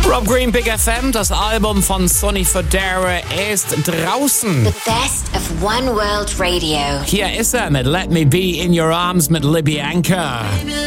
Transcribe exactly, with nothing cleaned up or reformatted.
Rob Green, Big F M, das Album von Sonny Fodera ist draußen. The best of One World Radio. Hier ist er mit Let Me Be in Your Arms mit Libby Anchor.